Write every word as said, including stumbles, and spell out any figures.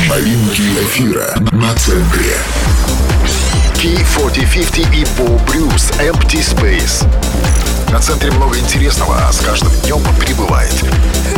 Новинки эфира на центре. кей сорок пятьдесят и Bo Blues Empty Space. На центре много интересного, а с каждым днем прибывает.